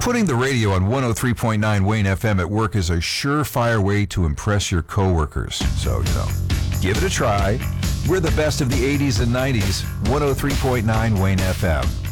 Putting the radio on 103.9 Wayne FM at work is a surefire way to impress your coworkers. So, give it a try. We're the best of the 80s and 90s, 103.9 Wayne FM.